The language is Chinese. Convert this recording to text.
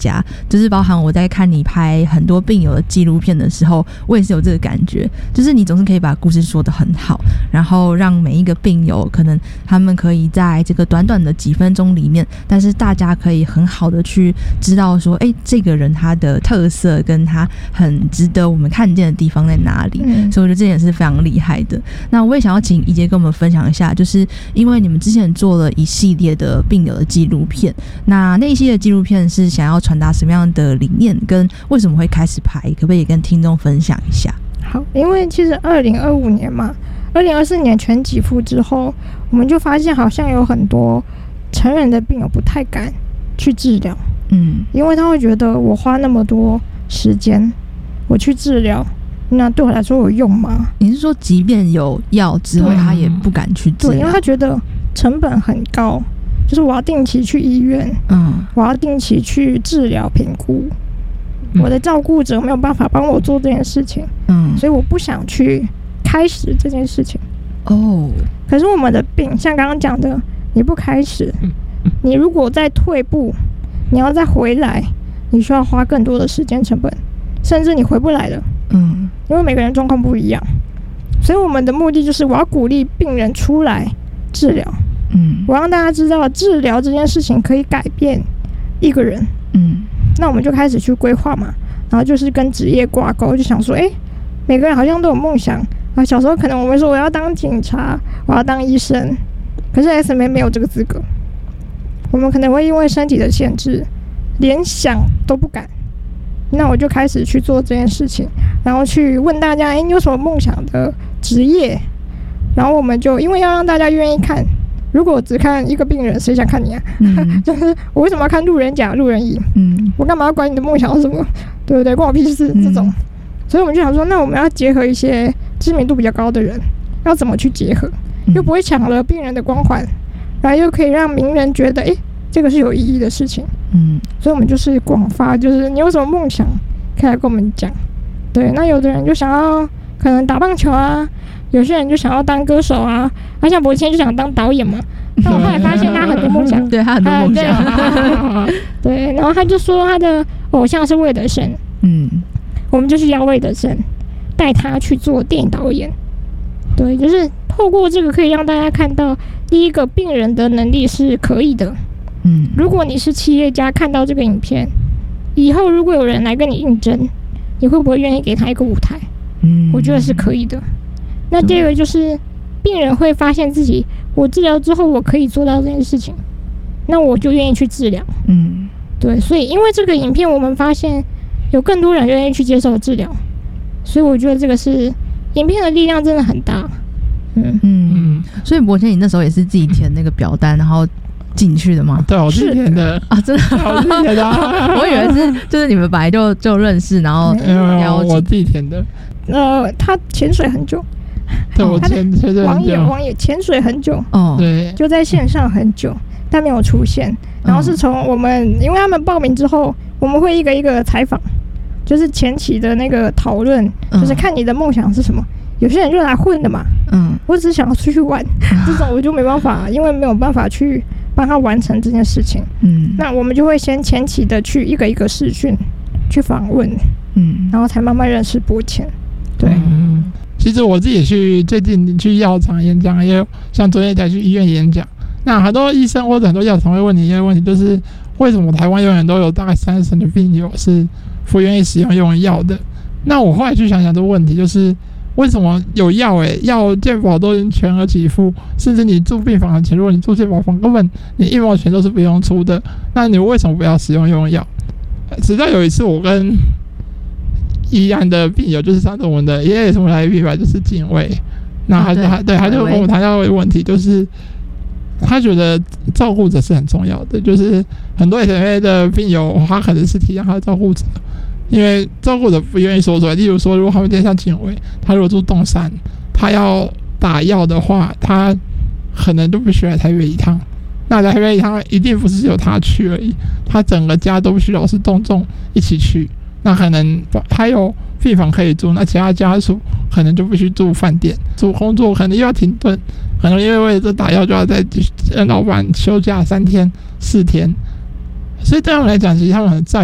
家，就是包含我在看你拍很多病友的纪录片的时候，我也是有这个感觉，就是你总是可以把故事说得很好，然后让每一个病友可能他们可以在这个短短的几分钟里面，但是大家可以很好的去知道说，这个人他的特色跟他很值得我们看见的地方在哪里，所以我觉得这点是非常厉害的。那我也想要请宜洁跟我们分享一下，就是因为你们之前做了一系列的病友的纪录片，那一系列的纪录片是想要传达什么样的理念，跟为什么会开始拍，可不可以跟听众分享一下？ 好，因为其实2025年嘛，2024年全给付之后，我们就发现好像有很多成人的病友不太敢去治疗，因为他会觉得我花那么多时间我去治疗，那对我来说有用吗？ 你是说即便有药之后他也不敢去治疗？ 对，因为他觉得成本很高，就是我要定期去医院，我要定期去治疗评估，我的照顾者没有办法帮我做这件事情，所以我不想去开始这件事情。可是我们的病像刚刚讲的，你不开始，你如果再退步，你要再回来，你需要花更多的时间成本，甚至你回不来了。因为每个人状况不一样，所以我们的目的就是我要鼓励病人出来治疗，我让大家知道治疗这件事情可以改变一个人。那我们就开始去规划嘛，然后就是跟职业挂钩，就想说每个人好像都有梦想啊。小时候可能我们说我要当警察，我要当医生，可是 SMA 没有这个资格，我们可能会因为身体的限制连想都不敢。那我就开始去做这件事情，然后去问大家你有什么梦想的职业，然后我们就因为要让大家愿意看，如果只看一个病人谁想看你啊？就是我为什么要看路人甲路人乙？我干嘛要管你的梦想是什么？对不对？关我屁事这种。所以我们就想说，那我们要结合一些知名度比较高的人，要怎么去结合，又不会抢了病人的光环，然后又可以让名人觉得这个是有意义的事情。所以我们就是广发，就是你有什么梦想可以来跟我们讲。对，那有的人就想要可能打棒球啊，有些人就想要当歌手啊，像博谦就想当导演嘛。但我后来发现他很多梦想， 对他很多梦想， 对，然后他就说他的偶像是魏德胜，我们就是要魏德胜带他去做电影导演。对，就是透过这个可以让大家看到，第一个病人的能力是可以的。如果你是企业家，看到这个影片以后，如果有人来跟你应征，你会不会愿意给他一个舞台？我觉得是可以的。那第二个就是病人会发现自己，我治疗之后我可以做到这件事情，那我就愿意去治疗。对，所以因为这个影片，我们发现有更多人愿意去接受治疗，所以我觉得这个是影片的力量真的很大。 所以博谦，你那时候也是自己填那个表单，然后进去的吗？ 对，我自己填的啊，真的， 我自己填的我以为就是你们本来就认识，然后我自己填的。 他潜水很久， 对，我潜水很久， 网友潜水很久， 对， 就在线上很久，但没有出现。然后是从我们，因为他们报名之后，我们会一个一个采访，就是前期的那个讨论，就是看你的梦想是什么。有些人就来混的嘛，我只是想要出去玩，这种我就没办法，因为没有办法去帮他完成这件事情。那我们就会先前期的去一个一个视讯去访问，然后才慢慢认识博谦。对， 其实我自己最近去药厂演讲，也有像昨天才去医院演讲。那很多医生或者很多药厂会问你一个问题，就是为什么台湾永远都有大概30%的病友是不愿意使用药的？那我后来去想想这个问题，就是为什么有药药健保都已经全额给付，甚至你住病房的钱，如果你住健保房，根本你1毛钱都是不用出的，那你为什么不要使用药？直到有一次我跟宜兰的病友，就是上次我们的也是我们来宾吧，就是警卫，那他就跟我谈到一个问题，就是他觉得照顾者是很重要的，就是很多 SMA 的病友他可能是体谅他的照顾者，因为照顾者不愿意说出来。例如说，如果他们今天像警卫，他如果住洞山，他要打药的话，他可能就必须来台北一趟。那来台北一趟一定不是只有他去而已，他整个家都必须老是动众一起去。那可能还有病房可以住，那其他家属可能就必须住饭店，住工作可能又要停顿，可能因为为了这打药就要再让老板休假3天4天，所以对他们来讲，其实他们很在意